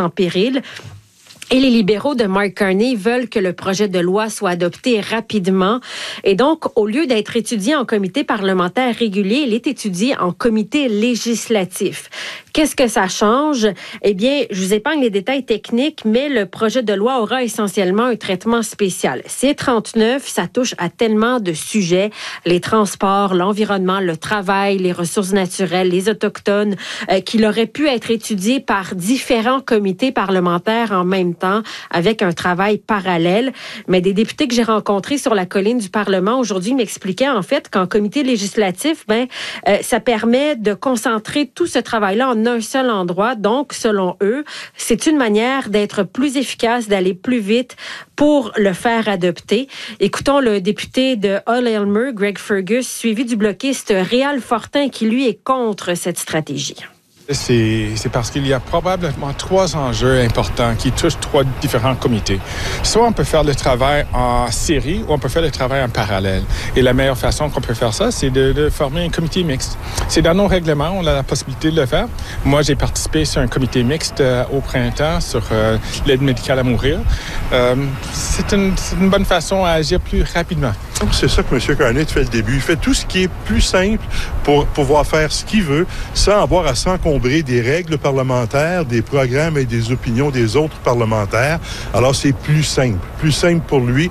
en péril. Et les libéraux de Mark Carney veulent que le projet de loi soit adopté rapidement. Et donc, au lieu d'être étudié en comité parlementaire régulier, il est étudié en comité législatif. Qu'est-ce que ça change? Eh bien, je vous épargne les détails techniques, mais le projet de loi aura essentiellement un traitement spécial. C-39, ça touche à tellement de sujets, les transports, l'environnement, le travail, les ressources naturelles, les autochtones, qu'il aurait pu être étudié par différents comités parlementaires en même temps, avec un travail parallèle. Mais des députés que j'ai rencontrés sur la colline du Parlement aujourd'hui m'expliquaient en fait qu'en comité législatif, ça permet de concentrer tout ce travail-là en un seul endroit. Donc, selon eux, c'est une manière d'être plus efficace, d'aller plus vite pour le faire adopter. Écoutons le député de Hull-Aylmer, Greg Fergus, suivi du bloquiste Réal Fortin, qui lui est contre cette stratégie. C'est parce qu'il y a probablement 3 enjeux importants qui touchent 3 différents comités. Soit on peut faire le travail en série ou on peut faire le travail en parallèle. Et la meilleure façon qu'on peut faire ça, c'est de former un comité mixte. C'est dans nos règlements, on a la possibilité de le faire. Moi, j'ai participé sur un comité mixte au printemps sur l'aide médicale à mourir. C'est une bonne façon à agir plus rapidement. C'est ça que M. Carney fait le début. Il fait tout ce qui est plus simple pour pouvoir faire ce qu'il veut sans avoir à s'encombrer des règles parlementaires, des programmes et des opinions des autres parlementaires. Alors, c'est plus simple pour lui.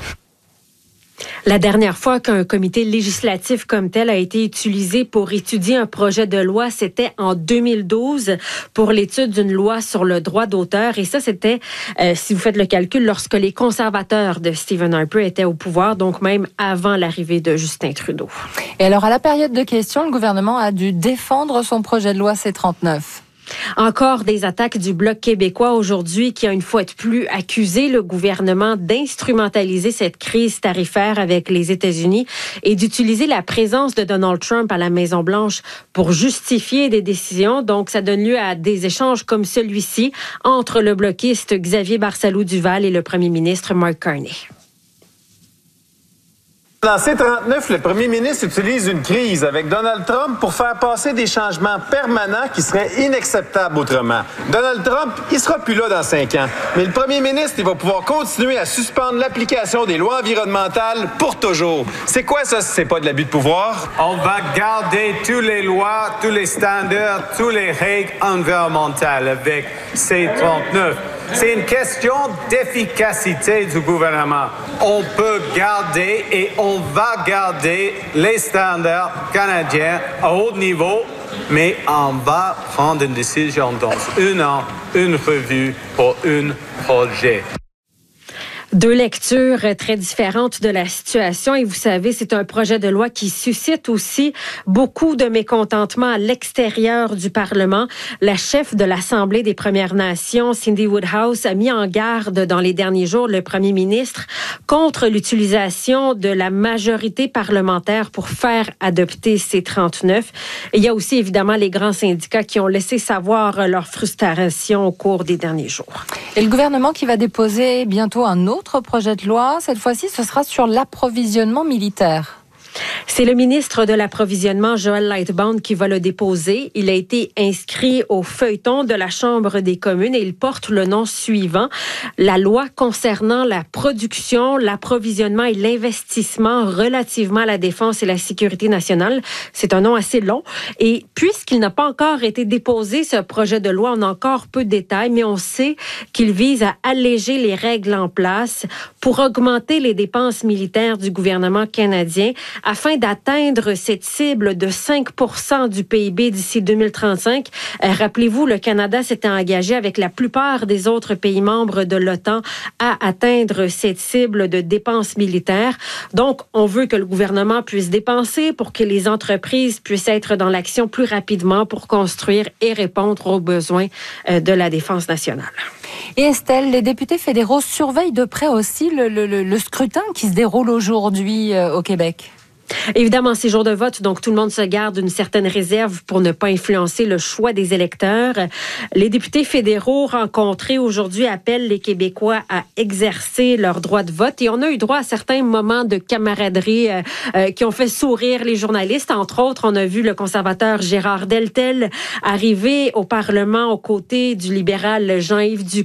La dernière fois qu'un comité législatif comme tel a été utilisé pour étudier un projet de loi, c'était en 2012 pour l'étude d'une loi sur le droit d'auteur. Et ça, c'était, si vous faites le calcul, lorsque les conservateurs de Stephen Harper étaient au pouvoir, donc même avant l'arrivée de Justin Trudeau. Et alors, à la période de questions, le gouvernement a dû défendre son projet de loi C-39. Encore des attaques du Bloc québécois aujourd'hui qui a une fois de plus accusé le gouvernement d'instrumentaliser cette crise tarifaire avec les États-Unis et d'utiliser la présence de Donald Trump à la Maison-Blanche pour justifier des décisions. Donc, ça donne lieu à des échanges comme celui-ci entre le bloquiste Xavier Barsalou-Duval et le premier ministre Mark Carney. Dans C-39, le premier ministre utilise une crise avec Donald Trump pour faire passer des changements permanents qui seraient inacceptables autrement. Donald Trump, il sera plus là dans 5 ans. Mais le premier ministre, il va pouvoir continuer à suspendre l'application des lois environnementales pour toujours. C'est quoi ça si c'est pas de l'abus de pouvoir? On va garder toutes les lois, tous les standards, toutes les règles environnementales avec C-39. C'est une question d'efficacité du gouvernement. On peut garder et on va garder les standards canadiens à haut niveau, mais on va prendre une décision dans 1 an, une revue pour un projet. 2 lectures très différentes de la situation et vous savez, c'est un projet de loi qui suscite aussi beaucoup de mécontentement à l'extérieur du Parlement. La chef de l'Assemblée des Premières Nations, Cindy Woodhouse, a mis en garde dans les derniers jours le premier ministre contre l'utilisation de la majorité parlementaire pour faire adopter C-39. Il y a aussi évidemment les grands syndicats qui ont laissé savoir leur frustration au cours des derniers jours. Et le gouvernement qui va déposer bientôt un autre projet de loi, cette fois-ci, ce sera sur l'approvisionnement militaire. C'est le ministre de l'Approvisionnement, Joel Lightbound, qui va le déposer. Il a été inscrit au feuilleton de la Chambre des communes et il porte le nom suivant. La loi concernant la production, l'approvisionnement et l'investissement relativement à la défense et la sécurité nationale. C'est un nom assez long. Et puisqu'il n'a pas encore été déposé, ce projet de loi, on a encore peu de détails, mais on sait qu'il vise à alléger les règles en place pour augmenter les dépenses militaires du gouvernement canadien afin d'atteindre cette cible de 5% du PIB d'ici 2035. Rappelez-vous, le Canada s'était engagé avec la plupart des autres pays membres de l'OTAN à atteindre cette cible de dépenses militaires. Donc, on veut que le gouvernement puisse dépenser pour que les entreprises puissent être dans l'action plus rapidement pour construire et répondre aux besoins de la défense nationale. Et Estelle, les députés fédéraux surveillent de près aussi le scrutin qui se déroule aujourd'hui au Québec. Évidemment, c'est jour de vote, donc tout le monde se garde une certaine réserve pour ne pas influencer le choix des électeurs. Les députés fédéraux rencontrés aujourd'hui appellent les Québécois à exercer leur droit de vote et on a eu droit à certains moments de camaraderie qui ont fait sourire les journalistes. Entre autres, on a vu le conservateur Gérard Deltel arriver au Parlement aux côtés du libéral Jean-Yves Duclos.